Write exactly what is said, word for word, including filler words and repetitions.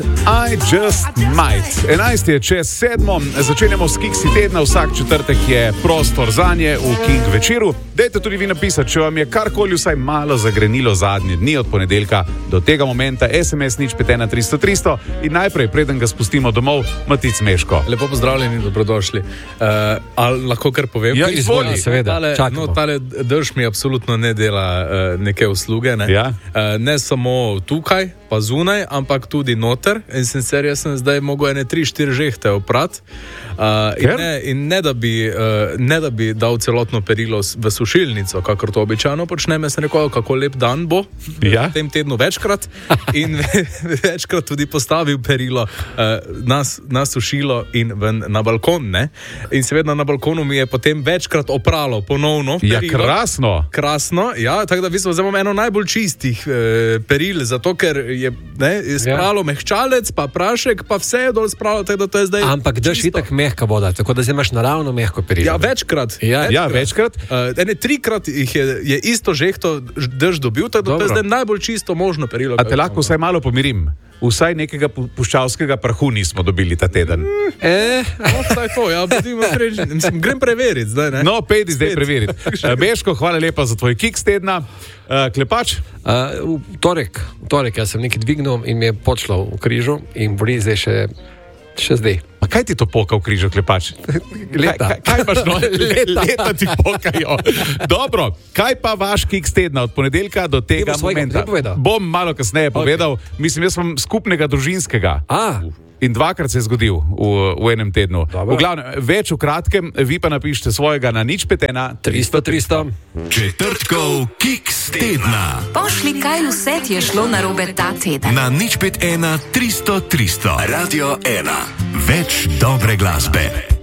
I just might. enajst je čez sedmo, začenjamo s Kiksi tedna, vsak četrtek je prostor zanje v King večeru. Dajte tudi vi napisati, če vam je karkoli vsaj malo zagrenilo zadnje dni od ponedeljka do tega momenta. es em es nič pet ena tristo tristo in najprej, preden ga spustimo domov, Matic Meško. Lepo pozdravljeni in dobrodošli. Uh, ali lahko kar povem? Ja, izvoli, seveda. Tale, no, tale drž mi absolutno ne dela uh, neke usluge. Ne? Ja. Uh, ne samo tukaj, pa zunaj, ampak tudi noter. In sicer jaz sem zdaj mogel ene tri, štiri žehte oprati. Uh, in, ne, in ne, da bi, uh, ne da bi dal celotno perilo v sušilnico, kakor to običajno počnem, jaz sem rekel, kako lep dan bo ja. v tem tednu večkrat in večkrat tudi postavil perilo uh, na, na sušilo in ven na balkon. Ne? In seveda na balkonu mi je potem večkrat opralo ponovno perilo. Ja, krasno. Krasno, ja, tako da v bistvu zdaj imam eno najbolj čistih eh, peril, zato ker je, ne, je spralo ja. mehčalec, pa prašek, pa vse je dol spralo, tako da to je zdaj ampak daš itak mehka voda, tako da zdaj imaš naravno mehko perilo. Ja, večkrat. Ja, ja večkrat. Uh, ene trikrat jih je, je isto žehto drž dobil, tako da to je zdaj najbolj čisto možno perilo. A te lahko vsaj malo pomirim? Vsaj nekega puščavskega prahu nismo dobili ta teden. Eh, no, to je to, ja, preži, mislim, grem preveriti zdaj, ne? No, pejdi zdaj preveriti. Meško, hvala lepa za tvoj Kiks tedna. Uh, klepač? Uh, v torek, v torek, jaz sem nekaj dvignil in mi je počlo v križu in boli zdaj še, še zdaj. Pa kaj ti to poka v križu, klepač? Leta. Kaj, kaj paš no? Leta. Leta ti pokajo. Dobro, kaj pa vaš Kiks tedna od ponedeljka do tega momenta? Bom malo kasneje okay. povedal. Mislim, jaz sem skupnega družinskega. A. In dvakrat se je zgodil v, v enem tednu. Dobro. V glavnem, več v kratkem, vi pa napišite svojega na nič pet ena tristo tristo. Četrtkov Kiks tedna. Pošli, kaj vse ti je šlo narobe ta teden. Na nič pet ena tristo tristo. Radio ena. Več dobre glasbe.